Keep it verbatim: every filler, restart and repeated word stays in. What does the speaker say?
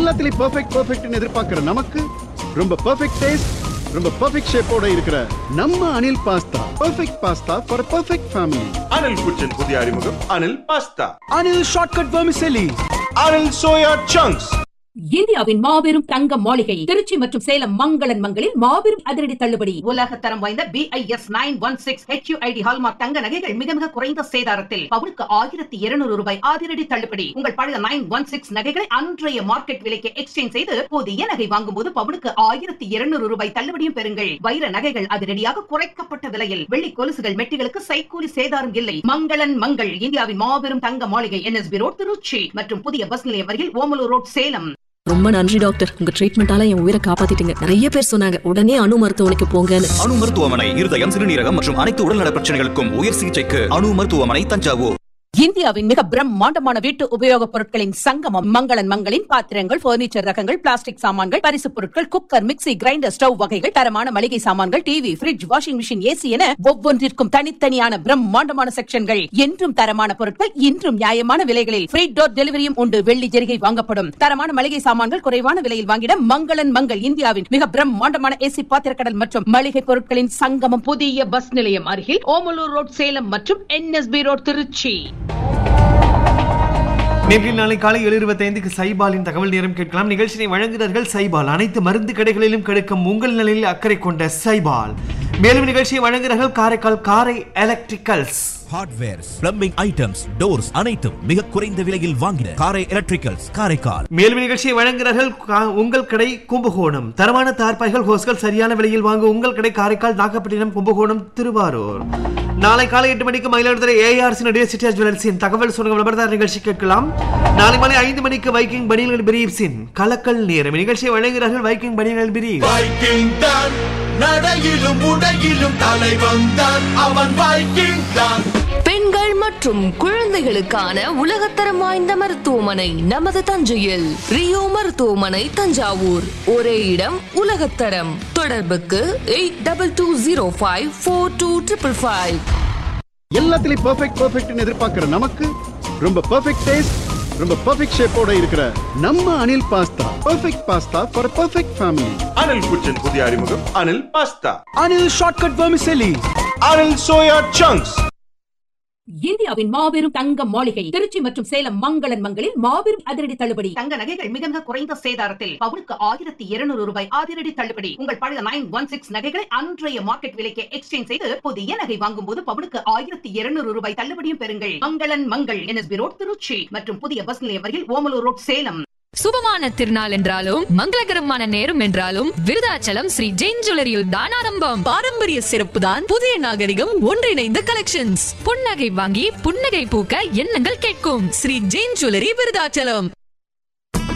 எல்லாத்துலயும் பெர்ஃபெக்ட் பெர்ஃபெக்ட்னு எதிர்பார்க்கிற நமக்கு ரொம்ப பெர்ஃபெக்ட் டேஸ்ட், ரொம்ப பெர்ஃபெக்ட் ஷேப்போட இருக்கிற நம்ம Anil pasta perfect pasta for perfect family. Anil குச்சின் புதிய அறிமுகம் Anil pasta. Anil shortcut vermicelli. Anil soya chunks. இந்தியாவின் மாபெரும் தங்க மாளிகை திருச்சி மற்றும் சேலம் மங்களன் மங்களில் மாபெரும் அதிரடி தள்ளுபடி. உலக தரம் வாய்ந்த B I S nine one six H you I D hallmark தங்க நகைகள் மிக மிக குறைந்த சேதாரத்தில் பவுனுக்கு ஆயிரத்தி இருநூறு ரூபாய் அதிரடி தள்ளுபடி. உங்கள் பழைய நைன் ஒன் சிக்ஸ் நகைகளை அன்றைய மார்க்கெட் விலைக்கு எக்ஸ்சேஞ்ச் செய்து புதிய நகை வாங்கும் போது பவுனுக்கு ஆயிரத்தி இருநூறு ரூபாய் தள்ளுபடியும் பெறுங்கள். வைர நகைகள் அதிரடியாக குறைக்கப்பட்ட விலையில், வெள்ளி கொலுசுகள் மெட்டிகளுக்கு சைக்கூலி சேதாரம் இல்லை. மங்களன் மங்கள் இந்தியாவின் மாபெரும் தங்க மாளிகை N S B road Trichy மற்றும் புதிய பஸ் நிலையம் அருகில் ஓமலூர் ரோட் சேலம். ரொம்ப நன்றி டாக்டர், உங்க ட்ரீட்மெண்டால என் உயிரை காப்பாத்திட்டீங்க. நிறைய பேர் சொன்னாங்க உடனே அணு மருத்துவமனைக்கு போங்கன்னு. அணு மருத்துவமனை இருதயம், சிறுநீரகம் மற்றும் அனைத்து உடல்நல பிரச்சனைகளுக்கும் உயர் சிகிச்சைக்கு அணு மருத்துவமனை, தஞ்சாவூர். இந்தியாவின் மிக பிரம்மாண்டமான வீட்டு உபயோகப் பொருட்களின் சங்கமம் மங்களன் மங்களின் பாத்திரங்கள், பர்னிச்சர் ரகங்கள், பிளாஸ்டிக் சாமான்கள், பரிசு பொருட்கள், குக்கர், மிக்ஸி, கிரைண்டர், ஸ்டவ் வகைகள், தரமான மளிகை சாமான்கள், TV, fridge, washing machine, AC என ஒவ்வொன்றிற்கும் தனித்தனியான பிரம்மாண்டமான செக்ஷன்கள். என்றும் தரமான பொருட்கள், இன்றும் நியாயமான விலைகளில் ஃப்ரீ டோர் டெலிவரியும் உண்டு. வெள்ளி ஜெரிகை வாங்கப்படும். தரமான மளிகை சாமான்கள் குறைவான விலையில் வாங்கிட மங்களன் மங்கள் இந்தியாவின் மிக பிரம்மாண்டமான ஏசி பாத்திரக்கடல் மற்றும் மளிகை பொருட்களின் சங்கமம். புதிய பஸ் நிலையம் அருகில் ஓமலூர் ரோட் சேலம் மற்றும் N S B road Trichy. நேரில் நாளை காலை ஏழு இருபத்தைந்துக்கு சைபாலின் தகவல் நேரம் கேட்கலாம். நிகழ்ச்சியை வழங்குகிறார்கள் சைபால். அனைத்து மருந்து கடைகளிலும் கிடைக்கும் உங்கள் நிலையில் அக்கறை கொண்ட சைபால். மேலும் நிகழ்ச்சியை வழங்குகிறார்கள் காரைக்கால் காரை electricals. Hardwares, plumbing items, doors அனைத்தும் மிக குறைந்த விலையில் வாங்கின காரை எலக்ட்ரிக்கல்ஸ் காரைக்கால். மேலும் நிகழ்ச்சியை வழங்குகிறார்கள் உங்கள் கடை கும்பகோணம். தரமான தார்பாய்கள், ஹோஸ்கள் சரியான விலையில் வாங்க உங்கள் கடை காரைக்கால், நாகப்பட்டினம், கும்பகோணம், திருவாரூர். நாளை காலை எட்டு மணிக்கு மயிலாடுதுறை ஏஆர்சி நடிகை ஜுவல்லர்ஸின் தகவல் சொல்லுங்க விளம்பரதார் நிகழ்ச்சி கேட்கலாம். நாளை மாலை ஐந்து மணிக்கு வைக்கிங் பனியன்கள் பிரீப்ஸின் கலக்கல் நேரம். நிகழ்ச்சியை வழங்குகிறார்கள் வைக்கிங் பனியன்கள் பிரீப். வைக்கிங் தான் நடையிலும் உடையிலும் தலைவன் தான், அவன் வைக்கிங் தான். பெண்கள் மற்றும் குழந்தைகளுக்கான உலகத்தரம் வாய்ந்த மருத்துவமனை நமது தஞ்சையில். ரியோ மருத்துவமனை, தஞ்சாவூர். ஒரே இடம், உலகத்தரம். தொடர்புக்கு eight double two zero five four two triple five. எல்லாத்துலயும் பெர்ஃபெக்ட் பெர்ஃபெக்ட்னு எதிர்பார்க்கிற நமக்கு ரொம்ப பெர்ஃபெக்ட் டேஸ்ட், ரொம்ப பெர்ஃபெக்ட் ஷேப்போட இருக்கிற நம்ம Anil pasta perfect pasta for perfect family. Anil குச்சின் புதிய அறிமுகம் Anil pasta. Anil shortcut vermicelli. Anil soya chunks. இந்தியாவின் மாபெரும் தங்க மாளிகை திருச்சி மற்றும் சேலம் மங்களன் மங்களில் மாபெரும் அதிரடி தள்ளுபடி. தங்க நகைகள் மிக மிக குறைந்த சேதாரத்தில் பவுனுக்கு ஆயிரத்தி இருநூறு ரூபாய் அதிரடி தள்ளுபடி. உங்கள் பழைய நைன் ஒன் சிக்ஸ் நகைகளை அன்றைய மார்க்கெட் விலைக்கு எக்ஸ்சேஞ்ச் செய்து புதிய நகை வாங்கும் போது பவுனுக்கு ஆயிரத்தி இருநூறு ரூபாய் தள்ளுபடியும் பெறுங்கள். மங்களன் Mangal N S B road Trichy மற்றும் புதிய பஸ் நிலையம் அருகில் ஓமலூர் ரோட் சேலம். சுபமான திருநாள் என்றாலும் மங்களகரமான நேரம் என்றாலும் விருதாச்சலம் ஸ்ரீ ஜெயின் ஜுவல்லரியில் தான் ஆரம்பம். பாரம்பரிய சிறப்பு தான் புதிய நாகரிகம் ஒன்றிணைந்த கலெக்ஷன்ஸ். புன்னகை வாங்கி புன்னகை பூக்க எண்ணங்கள் கேட்கும். ஸ்ரீ ஜெயின் ஜுவல்லரி விருதாச்சலம்.